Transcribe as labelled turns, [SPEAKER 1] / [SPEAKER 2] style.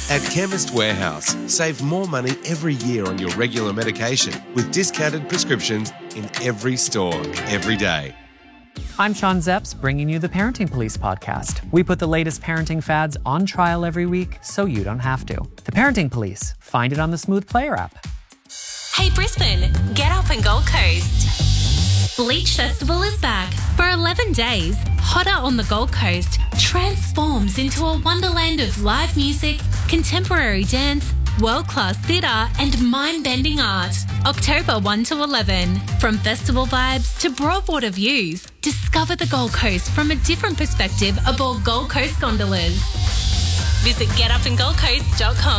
[SPEAKER 1] At Chemist Warehouse, save more money every year on your regular medication with discounted prescriptions in every store, every day.
[SPEAKER 2] I'm Sean Zepps, bringing you the Parenting Police podcast. We put the latest parenting fads on trial every week so you don't have to. The Parenting Police. Find it on the Smooth Player app.
[SPEAKER 3] Hey Brisbane, get up and Gold Coast. Bleach Festival is back. For 11 days, Hotter on the Gold Coast transforms into a wonderland of live music, contemporary dance, world-class theatre and mind-bending art. October 1 to 11. From festival vibes to broadwater views, discover the Gold Coast from a different perspective aboard Gold Coast gondolas. Visit getupandgoldcoast.com.